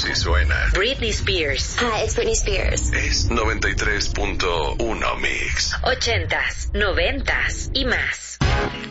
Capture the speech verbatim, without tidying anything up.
Así suena Britney Spears. Hi, it's Britney Spears. Es noventa y tres punto uno Mix. Ochentas, noventas y más.